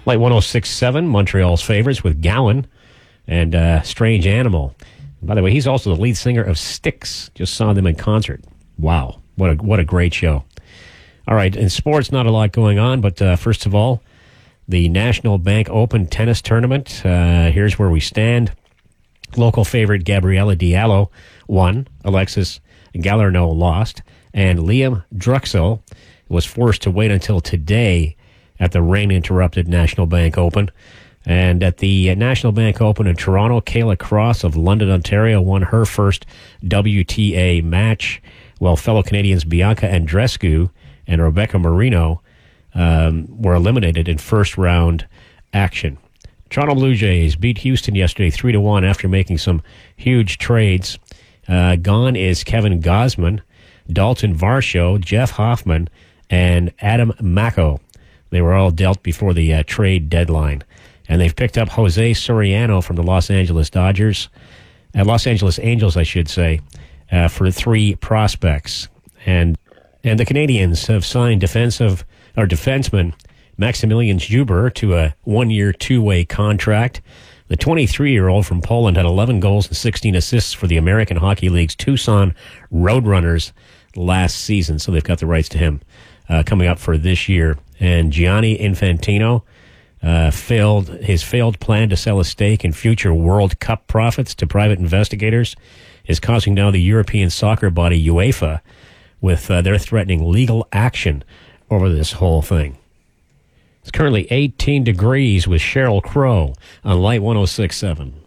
Light 106.7, Montreal's favorites with Gowan and Strange Animal. And by the way, he's also the lead singer of Styx. Just saw them in concert. Wow, what a great show. All right, in sports, not a lot going on, but first of all, the National Bank Open Tennis Tournament. Here's where we stand. Local favorite Gabriela Diallo won. Alexis Galarneau lost. And Liam Drexel was forced to wait until today at the rain-interrupted National Bank Open. And at the National Bank Open in Toronto, Kayla Cross of London, Ontario, won her first WTA match, while fellow Canadians Bianca Andreescu and Rebecca Marino were eliminated in first-round action. Toronto Blue Jays beat Houston yesterday 3-1 after making some huge trades. Gone is Kevin Gausman, Dalton Varsho, Jeff Hoffman, and Adam Macko. They were all dealt before the trade deadline. And they've picked up Jose Soriano from the Los Angeles Angels, I should say, for 3 prospects. And the Canadians have signed defenseman Maximilian Zuber to a 1-year, 2-way contract. The 23-year-old from Poland had 11 goals and 16 assists for the American Hockey League's Tucson Roadrunners last season, so they've got the rights to him coming up for this year. And Gianni Infantino failed plan to sell a stake in future World Cup profits to private investigators is causing now the European soccer body UEFA with their threatening legal action over this whole thing. It's currently 18 degrees with Sheryl Crow on Light 106.7.